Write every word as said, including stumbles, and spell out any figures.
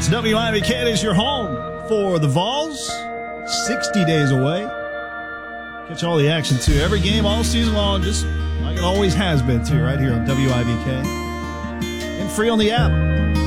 W I B K is your home for the Vols. sixty days away. Catch all the action, too. Every game all season long, just like it always has been, too, right here on W I B K. And free on the app.